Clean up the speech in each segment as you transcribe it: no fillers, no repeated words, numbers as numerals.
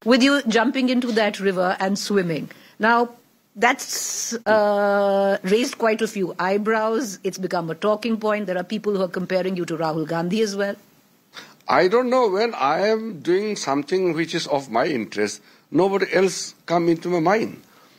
with you jumping into that river and swimming. Now, that's raised quite a few eyebrows. It's become a talking point. There are people who are comparing you to Rahul Gandhi as well. I don't know, when I am doing something which is of my interest, nobody else come into my mind.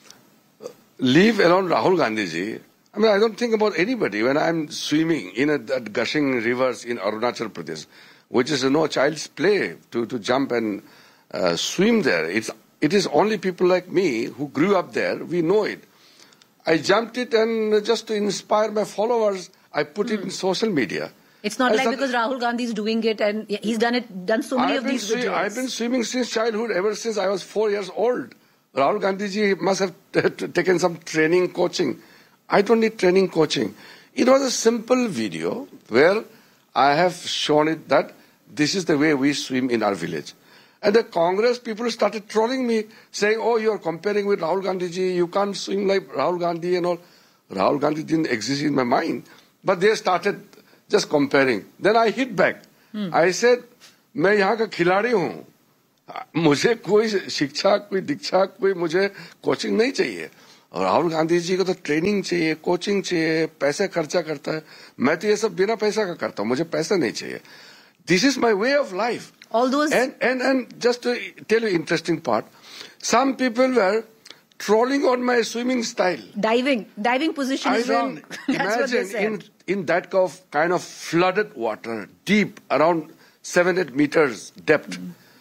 Leave alone Rahul Gandhi ji. I mean, I don't think about anybody when I'm swimming in that gushing rivers in Arunachal Pradesh, which is child's play to jump and swim there. It is only people like me who grew up there, we know it. I jumped it, and just to inspire my followers, I put it in social media. It's not like because Rahul Gandhi is doing it and he's done so many of these videos. I've been swimming since childhood, ever since I was 4 years old. Rahul Gandhi ji must have taken some training, coaching. I don't need training, coaching. It was a simple video where I have shown it that this is the way we swim in our village. And the Congress people started trolling me, saying, oh, you're comparing with Rahul Gandhi ji, you can't swim like Rahul Gandhi and all. Rahul Gandhi didn't exist in my mind. But they started just comparing. Then I hit back. I said, मैं यहाँ का खिलाड़ी हूँ. मुझे कोई शिक्षा, कोई दीक्षा, कोई मुझे कोचिंग नहीं चाहिए. और राहुल गांधी जी को तो ट्रेनिंग चाहिए, कोचिंग चाहिए, पैसे खर्चा करता है. मैं तो ये सब बिना पैसा का करता हूँ. मुझे पैसा नहीं चाहिए. This is my way of life. All those... And just to tell you interesting part, some people were trolling on my swimming style. Diving position is wrong. That's what they said. Imagine in that kind of flooded water, deep, around 7-8 meters depth.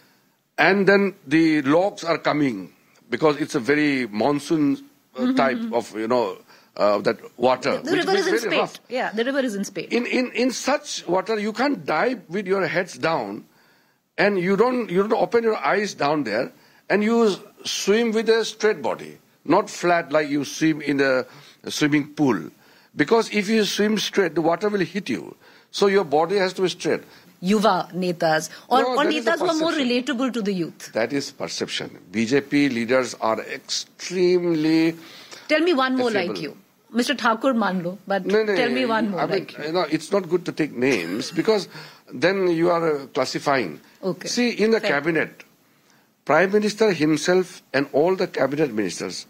And then the logs are coming because it's a very monsoon type of, that water. The river is in spate. Rough. Yeah, the river is in spate. In such water, you can't dive with your heads down, and you don't open your eyes down there, and you swim with a straight body, not flat like you swim in a swimming pool. Because if you swim straight, the water will hit you. So your body has to be straight. Yuva netas or netas who are more relatable to the youth. That is perception. BJP leaders are extremely... Tell me one more like you. Mr. Thakur Manlo, but tell me one more like you. It's not good to take names because then you are classifying. Okay. See, in the cabinet, Prime Minister himself and all the cabinet ministers,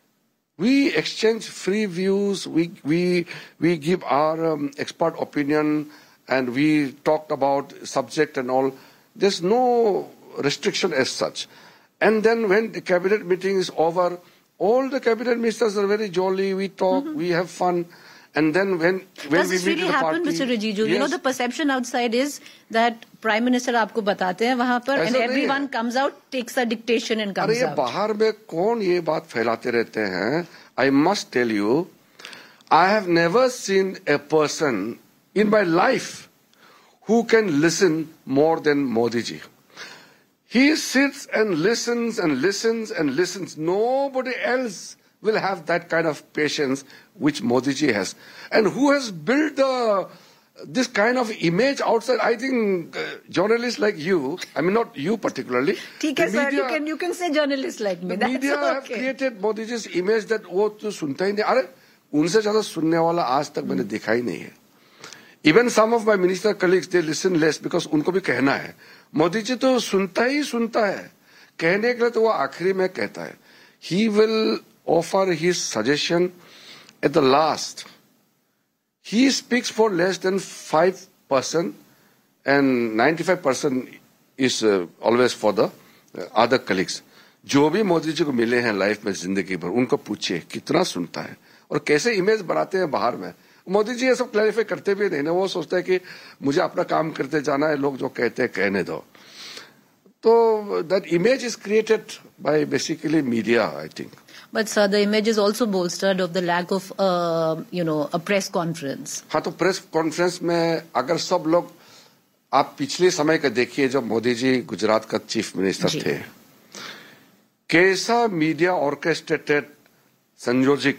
we exchange free views, we give our expert opinion, and we talked about subject and all. There's no restriction as such. And then when the cabinet meeting is over, all the cabinet ministers are very jolly, we talk, we have fun. And then when does we this meet really the happen, party, Mr. Rijiju? Yes. The perception outside is that Prime Minister आपको बताते हैं वहाँ पर, and everyone comes out, takes a dictation and comes out. बाहर में कौन ये बात फैलाते रहते हैं? I must tell you, I have never seen a person in my life who can listen more than Modi ji. He sits and listens and listens and listens. Nobody else will have that kind of patience which Modi ji has. And who has built this kind of image outside? I think journalists like you, I mean not you particularly. ठीक है sir, you can say journalists like me. The media have created Modi ji's image that वो तो सुनता ही नहीं. अरे उनसे ज़्यादा सुनने वाला आज तक मैंने देखा ही नहीं है. Even some of my minister colleagues, they listen less because उनको भी कहना है. मोदी जी तो सुनता ही सुनता है. कहने के लिए तो वो आखिरी में कहता है. He will offer his suggestion at the last. He speaks for less than 5% and 95% is always for the other colleagues. जो भी मोदी जी को मिले हैं लाइफ में जिंदगी भर, उनको पूछिए कितना सुनता है और कैसे इमेज बनाते हैं बाहर में. मोदी जी ये सब क्लैरिफाई करते भी नहीं ना. वो सोचता है कि मुझे अपना काम करते जाना है, लोग जो कहते हैं कहने दो. तो that image is created by basically media, I think. But sir, the image is also bolstered of the lack of, a press conference. हाँ, तो प्रेस कॉन्फ्रेंस में अगर सब लोग आप पिछले समय का देखिए जब मोदी जी गुजरात का चीफ मिनिस्टर थे, कैसा मीडिया ऑर्केस्ट्रेटेड संयोजित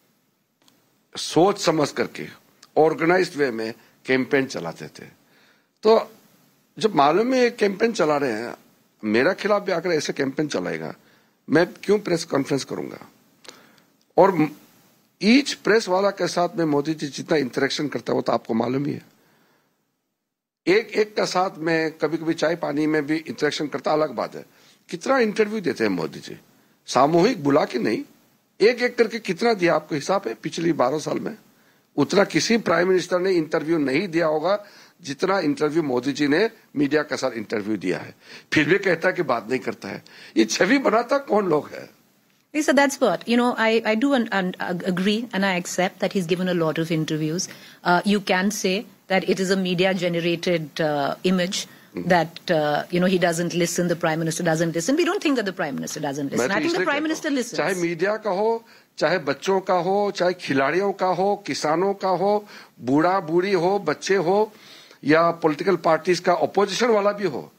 सोच समझ करके ऑर्गेनाइज्ड वे में कैंपेन चलाते थे. तो जब मालूम है कैंपेन चला रहे हैं, मेरा खिलाफ भी आकर ऐसे कैंपेन चलाएगा, मैं क्यों प्रेस कॉन्फ्रेंस करूंगा? और ईच प्रेस वाला के साथ में मोदी जी जितना इंटरेक्शन करता है वो तो आपको मालूम ही है. एक का साथ में कभी कभी चाय पानी में भी इंटरेक्शन करता, अलग बात है. कितना इंटरव्यू देते हैं मोदी जी, सामूहिक बुला के नहीं, एक एक करके कितना दिया आपको हिसाब है पिछली 12 साल में? उतना किसी प्राइम मिनिस्टर ने इंटरव्यू नहीं दिया होगा जितना इंटरव्यू मोदी जी ने मीडिया के साथ इंटरव्यू दिया है। फिर भी कहता है कि बात नहीं करता है। ये छवि बनाता कौन लोग है? So that's what, I do agree and I accept that he's given a lot of interviews. You can say that it is a media-generated image that, he doesn't listen, the Prime Minister doesn't listen. We don't think that the Prime Minister doesn't listen. I think the Prime Minister listens. चाहे media का हो, चाहे बच्चों का हो, चाहे खिलाड़ियों का हो, किसानों का हो, बूढ़ा बूढ़ी हो, बच्चे हो, या पॉलिटिकल पार्टीज का अपोजिशन वाला भी हो,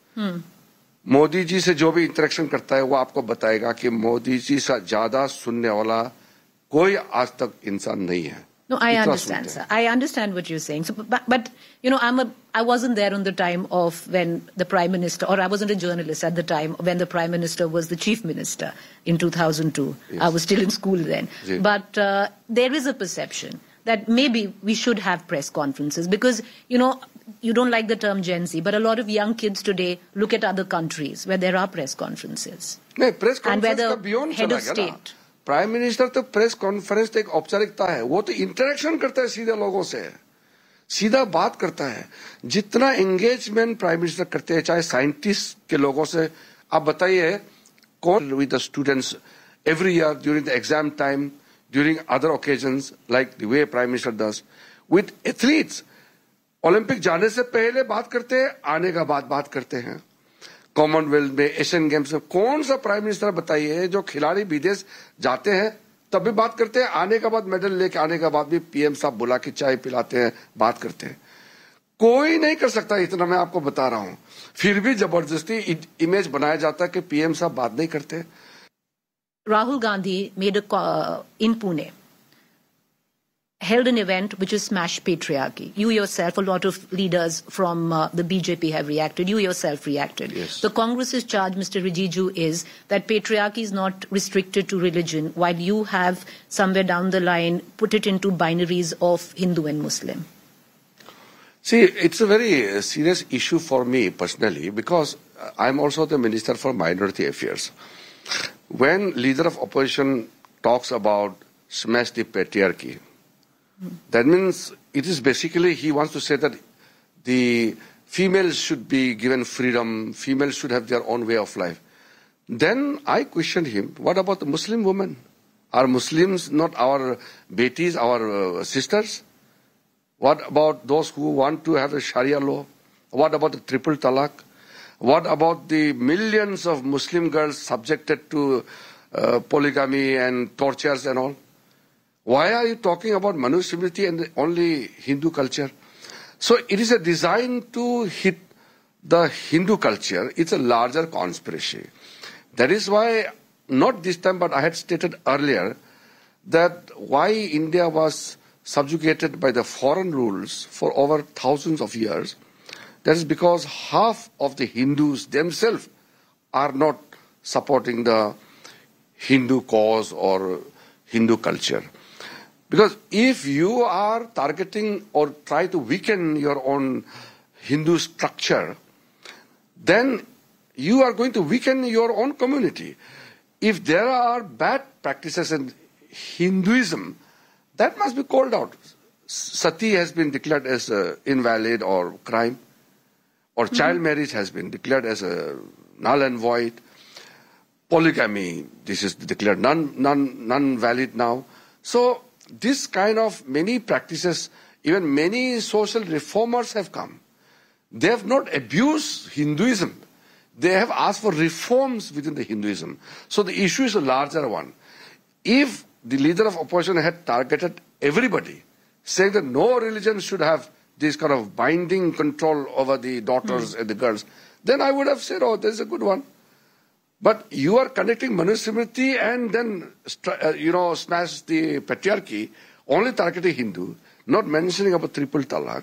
मोदी जी से जो भी इंटरेक्शन करता है वो आपको बताएगा कि मोदी जी से ज्यादा सुनने वाला कोई आज तक इंसान नहीं है। No, I understand, sir. I understand what you're saying. So, but I wasn't there on the time of when the Prime Minister, or I wasn't a journalist at the time when the Prime Minister was the Chief Minister in 2002. Yes. I was still in school then. Yes. But there is a perception that maybe we should have press conferences because, you don't like the term Gen Z, but a lot of young kids today look at other countries where there are press conferences. No, press conference का beyond head of state. Prime minister तो press conference तो एक औपचारिकता है, वो तो interaction करता है सीधे लोगों से, सीधा बात करता है। जितना एंगेजमेंट प्राइम मिनिस्टर करते हैं, चाहे साइंटिस्ट के लोगों से, आप बताइए कौन with the students every year during the exam time, during other occasions like the way prime minister does with athletes. Olympic जाने से पहले बात करते हैं, आने का बाद बात करते हैं। कॉमनवेल्थ में, एशियन गेम्स में कौन सा प्राइम मिनिस्टर बताइए जो खिलाड़ी विदेश जाते हैं तब भी बात करते हैं, आने के बाद मेडल लेके आने के बाद भी पीएम साहब बुला के चाय पिलाते हैं, बात करते हैं। कोई नहीं कर सकता इतना, मैं आपको बता रहा हूं। फिर भी जबरदस्ती इमेज बनाया जाता है कि पीएम साहब बात नहीं करते। Rahul Gandhi made in Pune held an event which is smash patriarchy. You yourself, a lot of leaders from the BJP have reacted. You yourself reacted. Yes. The Congress's charge, Mr. Rijiju, is that patriarchy is not restricted to religion, while you have somewhere down the line put it into binaries of Hindu and Muslim. See, it's a very serious issue for me personally because I'm also the Minister for Minority Affairs. When leader of opposition talks about smash the patriarchy, that means it is basically he wants to say that the females should be given freedom, females should have their own way of life. Then I questioned him, what about the Muslim women? Are Muslims not our betis, our sisters? What about those who want to have a Sharia law? What about the triple talaq? What about the millions of Muslim girls subjected to polygamy and tortures and all? Why are you talking about Manusmriti and only Hindu culture? So it is a design to hit the Hindu culture. It's a larger conspiracy. That is why, not this time, but I had stated earlier that why India was subjugated by the foreign rules for over thousands of years. That is because half of the Hindus themselves are not supporting the Hindu cause or Hindu culture. Because if you are targeting or try to weaken your own Hindu structure, then you are going to weaken your own community. If there are bad practices in Hinduism, that must be called out. Sati has been declared as invalid or crime, or child marriage has been declared as a null and void. Polygamy, this is declared non-valid now. So this kind of many practices, even many social reformers have come. They have not abused Hinduism. They have asked for reforms within the Hinduism. So the issue is a larger one. If the leader of opposition had targeted everybody, saying that no religion should have this kind of binding control over the daughters and the girls, then I would have said, oh, this is a good one. But you are connecting Manusmriti and then, smash the patriarchy, only targeting Hindu, not mentioning about triple talaq.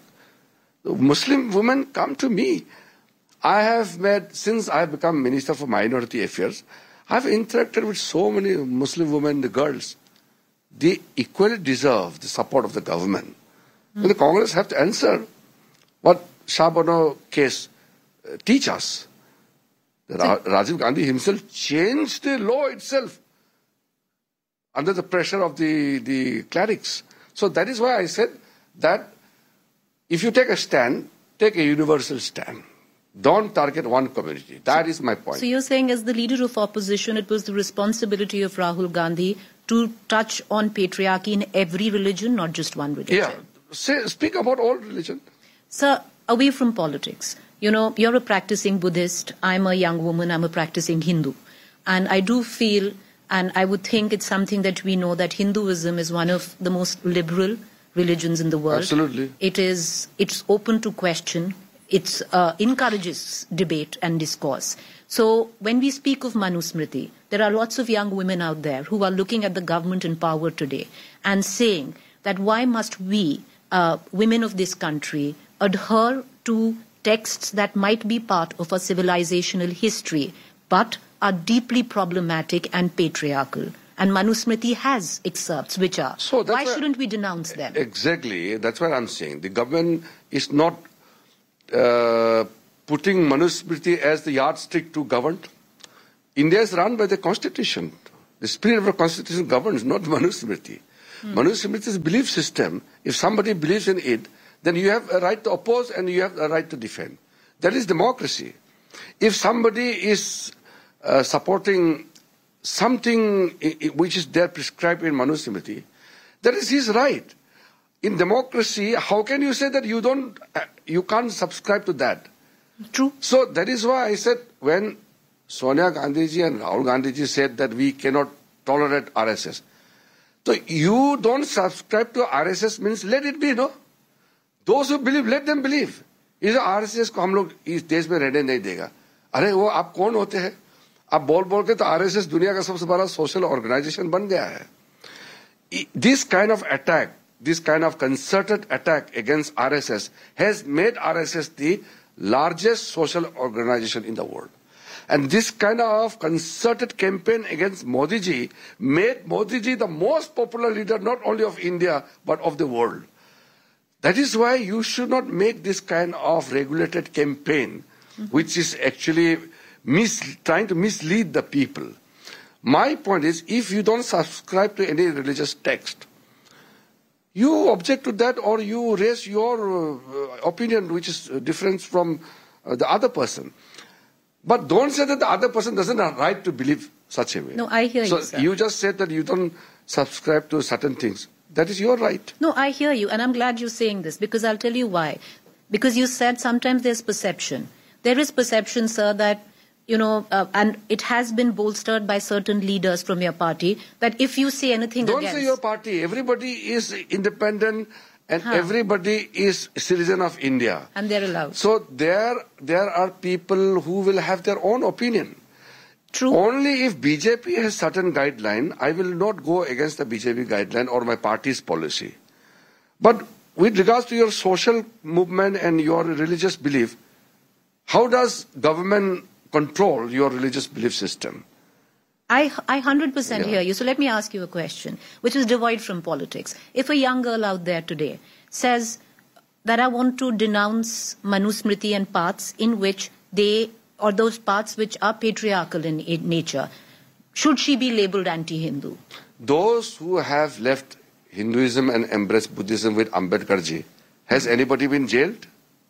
Muslim women come to me. I have met, since I have become Minister for Minority Affairs, I have interacted with so many Muslim women, the girls. They equally deserve the support of the government. And the Congress have to answer what Shah Bano case teach us. Rajiv Gandhi himself changed the law itself under the pressure of the clerics. So that is why I said that if you take a stand, take a universal stand. Don't target one community. That is my point. So you're saying as the leader of opposition, it was the responsibility of Rahul Gandhi to touch on patriarchy in every religion, not just one religion. Yeah. Speak about all religion. Sir, away from politics, you know, you're a practicing Buddhist. I'm a young woman. I'm a practicing Hindu. And I do feel, and I would think it's something that we know, that Hinduism is one of the most liberal religions in the world. Absolutely. It's open to question. It encourages debate and discourse. So when we speak of Manusmriti, there are lots of young women out there who are looking at the government in power today and saying that why must we, women of this country, adhere to texts that might be part of a civilizational history but are deeply problematic and patriarchal. And Manusmriti has excerpts which are. So why shouldn't we denounce them? Exactly. That's what I'm saying. The government is not putting Manusmriti as the yardstick to govern. India is run by the constitution. The spirit of the constitution governs, not Manusmriti. Manusmriti is a belief system. If somebody believes in it, then you have a right to oppose and you have a right to defend. That is democracy. If somebody is supporting something which is there prescribed in Manusmriti, that is his right. In democracy, how can you say that you can't subscribe to that? True. So that is why I said when Sonia Gandhi ji and Rahul Gandhi ji said that we cannot tolerate RSS. So you don't subscribe to RSS means let it be, no? Those who believe, let them believe. इस RSS को हम लोग इस देश में रहने नहीं देगा. अरे वो आप कौन होते हैं? आप बोल के तो RSS दुनिया का सबसे बड़ा social organization बन गया है. This kind of attack, this kind of concerted attack against RSS has made RSS the largest social organization in the world. And this kind of concerted campaign against Modi ji made Modi ji the most popular leader not only of India but of the world. That is why you should not make this kind of regulated campaign which is actually trying to mislead the people. My point is, if you don't subscribe to any religious text, you object to that or you raise your opinion which is different from the other person. But don't say that the other person doesn't have right to believe such a way. No, I hear you, sir. So you just said that you don't subscribe to certain things. That is your right. No, I hear you, and I'm glad you're saying this, because I'll tell you why. Because you said sometimes there's perception. There is perception, sir, that, you know, and it has been bolstered by certain leaders from your party, that if you say anything Don't say your party. Everybody is independent and everybody is citizen of India. And they're allowed. So there are people who will have their own opinion. True. Only if BJP has certain guideline, I will not go against the BJP guideline or my party's policy. But with regards to your social movement and your religious belief, how does government control your religious belief system? I 100% hear you. So let me ask you a question, which is devoid from politics. If a young girl out there today says that I want to denounce Manusmriti and paths in which or those paths which are patriarchal in nature, should she be labeled anti-Hindu? Those who have left Hinduism and embraced Buddhism with Ambedkar ji, has anybody been jailed?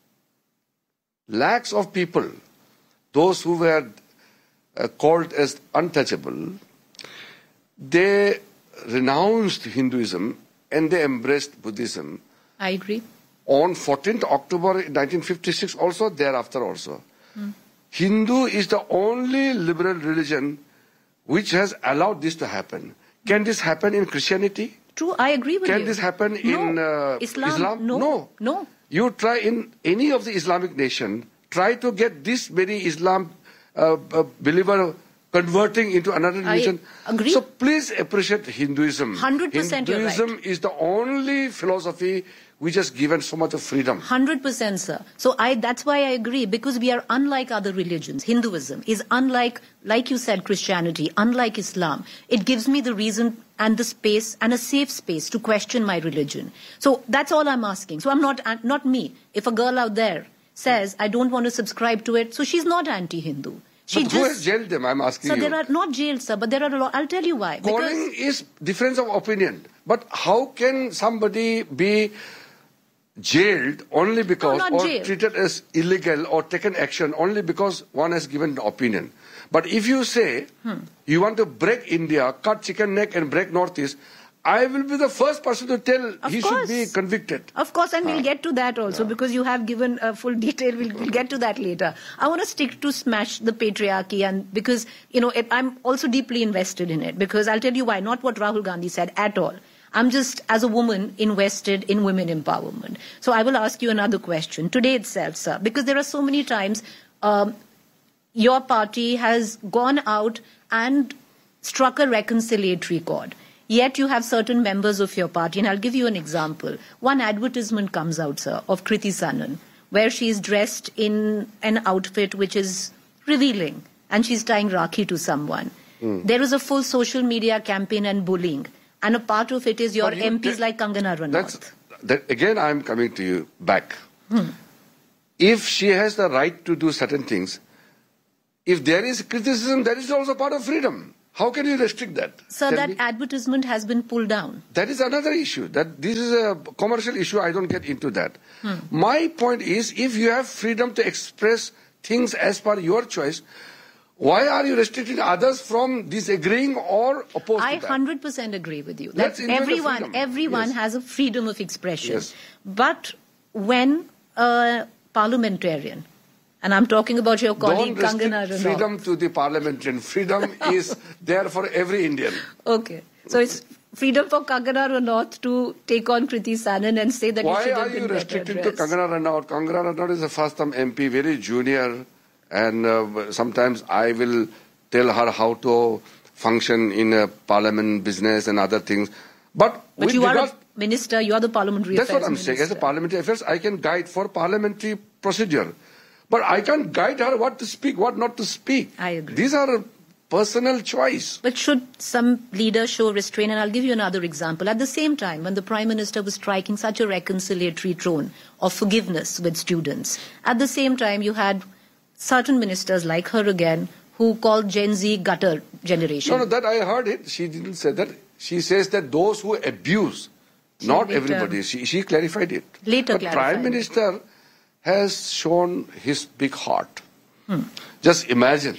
Lakhs of people, those who were called as untouchable, they renounced Hinduism and they embraced Buddhism. I agree. On 14th October 1956 also, thereafter also. Hindu is the only liberal religion which has allowed this to happen. Can this happen in Christianity? True, I agree with you. Can this happen in Islam? No. You try in any of the Islamic nation, try to get this very Islam believer converting into another religion. I agree. So please appreciate Hinduism. 100% Hinduism you're right. is the only philosophy which has given so much of freedom. 100%, sir. So that's why I agree, because we are unlike other religions. Hinduism is unlike, like you said, Christianity, unlike Islam. It gives me the reason and the space and a safe space to question my religion. So that's all I'm asking. So I'm not me. If a girl out there says, I don't want to subscribe to it, so she's not anti-Hindu. But who has jailed them? I'm asking you. So there are not jailed, sir, but there are a lot. I'll tell you why. Calling is difference of opinion. But how can somebody be jailed only because, or jailed. treated as illegal or taken action only because one has given an opinion? But if you say you want to break India, cut chicken neck and break Northeast, I will be the first person to tell he should be convicted. Of course, and we'll get to that also because you have given a full detail. We'll get to that later. I want to stick to smash the patriarchy, and because, I'm also deeply invested in it, because I'll tell you why, not what Rahul Gandhi said at all. I'm just, as a woman, invested in women empowerment. So I will ask you another question today itself, sir, because there are so many times your party has gone out and struck a reconciliatory chord. Yet you have certain members of your party, and I'll give you an example. One advertisement comes out, sir, of Kriti Sanon, where she is dressed in an outfit which is revealing, and she's tying Rakhi to someone. There is a full social media campaign and bullying, and a part of it is your MPs like Kangana Ranaut. Again, I'm coming to you back. If she has the right to do certain things, if there is criticism, that is also part of freedom. How can you restrict that? Sir, that advertisement has been pulled down. That is another issue. This is a commercial issue. I don't get into that. My point is, if you have freedom to express things as per your choice, why are you restricting others from disagreeing or opposed to that? I 100% agree with you. That everyone has a freedom of expression. Yes. But when a parliamentarian, and I'm talking about your colleague Kangana Ranaut. Freedom to the parliamentarian. Freedom is there for every Indian. Okay. So it's freedom for Kangana Ranaut to take on Kriti Sanon and say that why are you restricting to Kangana Ranaut? Kangana Ranaut is a first-time MP, very junior, and sometimes I will tell her how to function in a parliament business and other things. But you are a minister, you are the parliamentary affairs minister. That's what I'm saying. As a parliamentary affairs, I can guide for parliamentary procedure. But I can't guide her what to speak, what not to speak. I agree. These are a personal choice. But should some leaders show restraint? And I'll give you another example. At the same time, when the Prime Minister was striking such a reconciliatory tone of forgiveness with students, at the same time you had certain ministers like her again who called Gen Z gutter generation. No, that I heard it. She didn't say that. She says that those who abuse, not everybody. She clarified it. Later clarified. Prime Minister has shown his big heart. Just imagine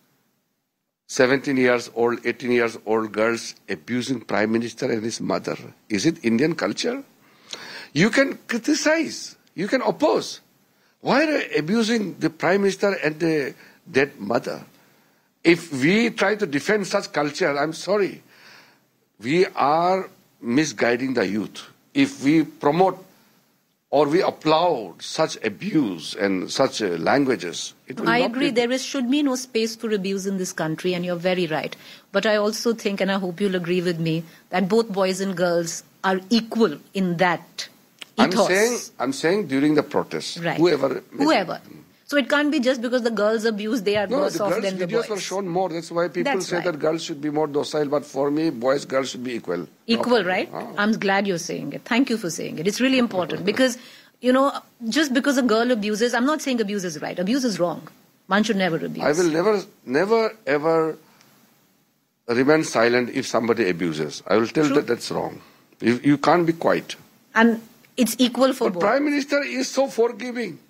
17 years old, 18 years old girls abusing Prime Minister and his mother. Is it Indian culture? You can criticize, you can oppose. Why are you abusing the Prime Minister and the dead mother? If we try to defend such culture, I'm sorry, we are misguiding the youth. If we promote or we applaud such abuse and such languages, it will I agree. There should be no space for abuse in this country, and you're very right. But I also think, and I hope you'll agree with me, that both boys and girls are equal in that ethos. I'm saying during the protest, right. Whoever. So it can't be just because the girls abuse, they are worse off than the boys. No, the videos were shown more. That's why people say that girls should be more docile. But for me, girls should be equal. Equal, right? I'm glad you're saying it. Thank you for saying it. It's really important because, just because a girl abuses, I'm not saying abuse is right. Abuse is wrong. One should never abuse. I will never, ever remain silent if somebody abuses. I will tell that that's wrong. You can't be quiet. And it's equal for both. Prime Minister is so forgiving.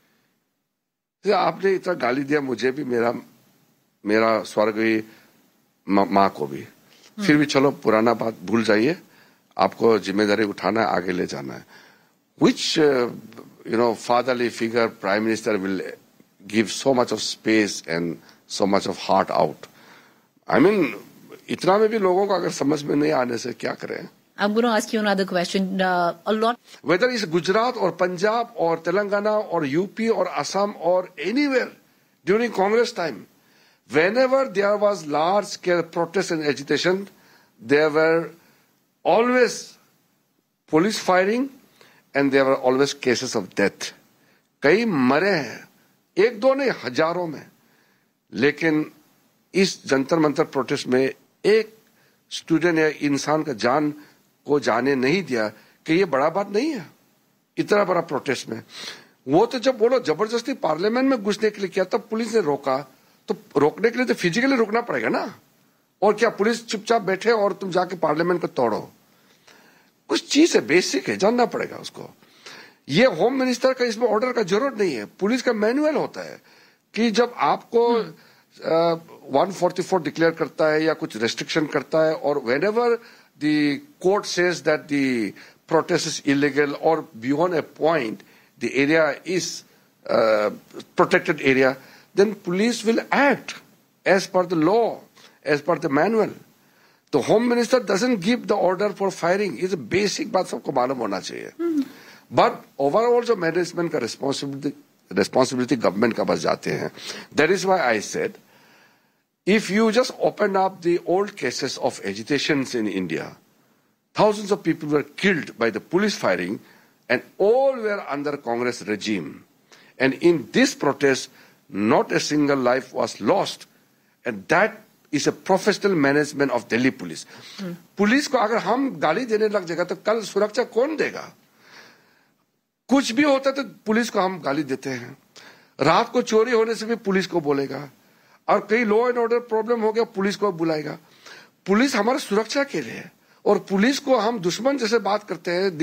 आपने इतना गाली दिया मुझे भी मेरा स्वर्गीय माँ को भी फिर भी चलो पुराना बात भूल जाइए आपको जिम्मेदारी उठाना है आगे ले जाना है which fatherly figure prime minister will give so much of space and so much of heart out. I mean इतना में भी लोगों को अगर समझ में नहीं आने से क्या करें. I'm going to ask you another question. A lot. Whether it's Gujarat or Punjab or Telangana or UP or Assam or anywhere during Congress time, whenever there was large-scale protest and agitation, there were always police firing and there were always cases of death. कई मरे हैं, एक दो नहीं हजारों में. लेकिन इस जंतर मंतर प्रोटेस्ट में एक स्टूडेंट या इंसान का जान को जाने नहीं दिया कि ये बड़ा बात नहीं है इतना बड़ा प्रोटेस्ट में. वो तो जब बोलो जबरदस्ती पार्लियामेंट में घुसने के लिए किया तब पुलिस ने रोका तो रोकने के लिए तो फिजिकली रोकना पड़ेगा ना। और क्या पुलिस चुपचाप बैठे और तुम जाके पार्लियामेंट को तोड़ो? कुछ चीज है, बेसिक है, जानना पड़ेगा उसको। ये होम मिनिस्टर का इसमें ऑर्डर का जरूरत नहीं है। पुलिस का मैनुअल होता है कि जब आपको 144 डिक्लेयर करता है या कुछ रेस्ट्रिक्शन करता है, और whenever the court says that the protest is illegal और beyond a point the area is protected area, then police will act as per the law, as per the manual. The Home Minister doesn't give the order for firing. It's a basic बात सबको मालूम होना चाहिए। But overall जो management का responsibility government का बस जाते हैं। That is why I said, if you just open up the old cases of agitations in India, thousands of people were killed by the police firing, and all were under Congress regime. And in this protest, not a single life was lost. And that is a professional management of Delhi police. Police को अगर हम गाली देने लग जाएगा तो कल सुरक्षा कौन देगा? कुछ भी होता तो पुलिस को हम गाली देते हैं। रात को चोरी होने से भी पुलिस को बोलेगा, और कहीं लॉ एंड ऑर्डर प्रॉब्लम हो गया पुलिस को बुलाएगा। पुलिस हमारी सुरक्षा के लिए है, और पुलिस को हम दुश्मन जैसे बात करते हैं।